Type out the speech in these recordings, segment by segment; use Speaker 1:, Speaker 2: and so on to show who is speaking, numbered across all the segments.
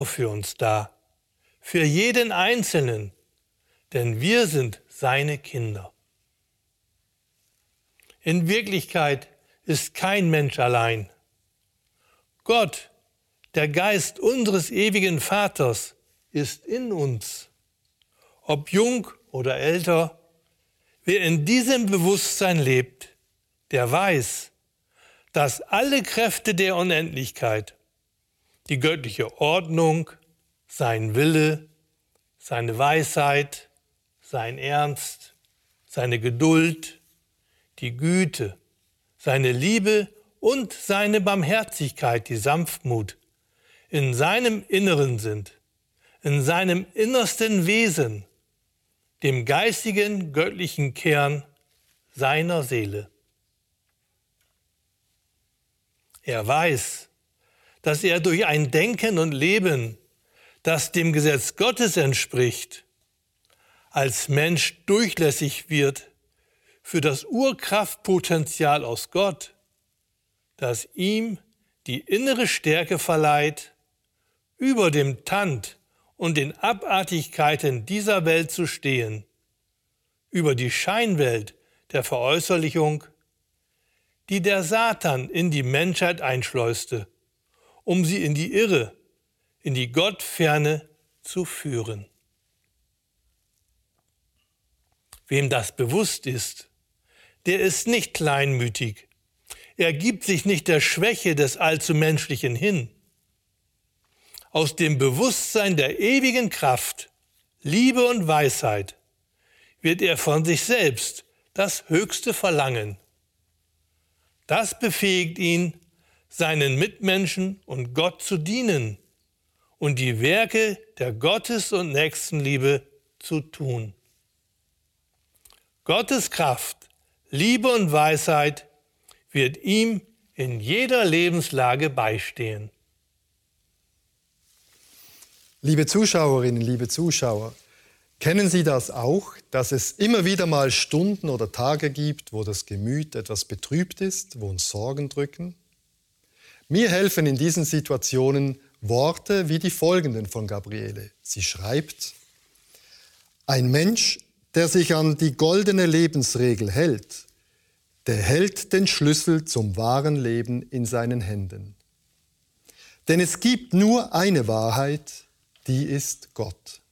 Speaker 1: für uns da, für jeden Einzelnen, denn wir sind seine Kinder. In Wirklichkeit ist kein Mensch allein. Gott, der Geist unseres ewigen Vaters, ist in uns. Ob jung oder älter, wer in diesem Bewusstsein lebt, der weiß, dass alle Kräfte der Unendlichkeit, die göttliche Ordnung, sein Wille, seine Weisheit, sein Ernst, seine Geduld, die Güte, seine Liebe und seine Barmherzigkeit, die Sanftmut, in seinem Inneren sind, in seinem innersten Wesen, dem geistigen, göttlichen Kern seiner Seele. Er weiß, dass er durch ein Denken und Leben, das dem Gesetz Gottes entspricht, als Mensch durchlässig wird für das Urkraftpotenzial aus Gott, das ihm die innere Stärke verleiht, über dem Tand und den Abartigkeiten dieser Welt zu stehen, über die Scheinwelt der Veräußerlichung, die der Satan in die Menschheit einschleuste, um sie in die Irre, in die Gottferne zu führen. Wem das bewusst ist, der ist nicht kleinmütig. Er gibt sich nicht der Schwäche des allzu Menschlichen hin. Aus dem Bewusstsein der ewigen Kraft, Liebe und Weisheit wird er von sich selbst das Höchste verlangen. Das befähigt ihn, seinen Mitmenschen und Gott zu dienen und die Werke der Gottes- und Nächstenliebe zu tun. Gottes Kraft, Liebe und Weisheit wird ihm in jeder Lebenslage beistehen.
Speaker 2: Liebe Zuschauerinnen, liebe Zuschauer, kennen Sie das auch, dass es immer wieder mal Stunden oder Tage gibt, wo das Gemüt etwas betrübt ist, wo uns Sorgen drücken? Mir helfen in diesen Situationen Worte wie die folgenden von Gabriele. Sie schreibt: Ein Mensch, der sich an die goldene Lebensregel hält, der hält den Schlüssel zum wahren Leben in seinen Händen. Denn es gibt nur eine Wahrheit, die ist Gott.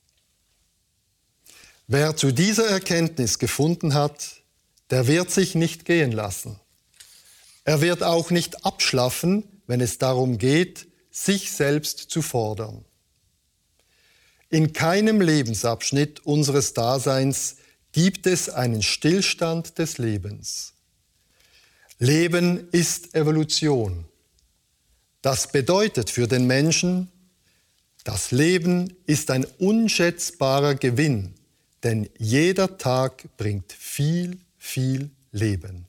Speaker 2: Wer zu dieser Erkenntnis gefunden hat, der wird sich nicht gehen lassen. Er wird auch nicht abschlaffen, wenn es darum geht, sich selbst zu fordern. In keinem Lebensabschnitt unseres Daseins gibt es einen Stillstand des Lebens. Leben ist Evolution. Das bedeutet für den Menschen, das Leben ist ein unschätzbarer Gewinn, denn jeder Tag bringt viel, viel Leben.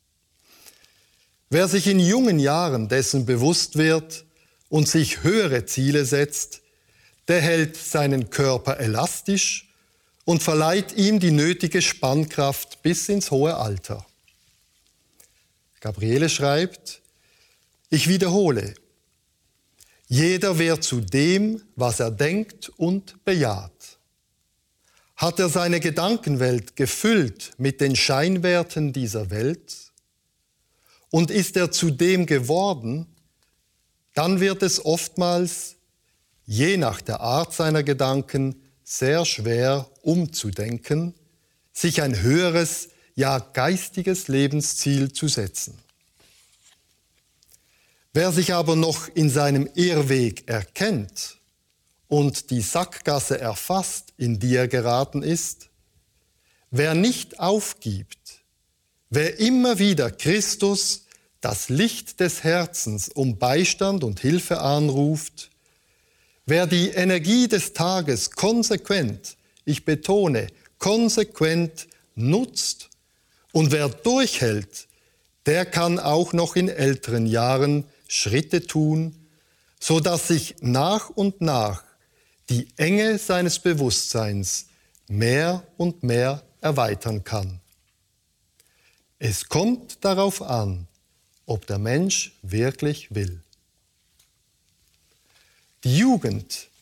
Speaker 2: Wer sich in jungen Jahren dessen bewusst wird und sich höhere Ziele setzt, der hält seinen Körper elastisch und verleiht ihm die nötige Spannkraft bis ins hohe Alter. Gabriele schreibt: Ich wiederhole, jeder wird zu dem, was er denkt und bejaht. Hat er seine Gedankenwelt gefüllt mit den Scheinwerten dieser Welt und ist er zu dem geworden, dann wird es oftmals, je nach der Art seiner Gedanken, sehr schwer umzudenken, sich ein höheres, ja geistiges Lebensziel zu setzen. Wer sich aber noch in seinem Irrweg erkennt und die Sackgasse erfasst, in die er geraten ist, wer nicht aufgibt, wer immer wieder Christus, das Licht des Herzens, um Beistand und Hilfe anruft, wer die Energie des Tages konsequent, ich betone, konsequent nutzt und wer durchhält, der kann auch noch in älteren Jahren Schritte tun, sodass sich nach und nach die Enge seines Bewusstseins mehr und mehr erweitern kann. Es kommt darauf an, ob der Mensch wirklich will. Die Jugend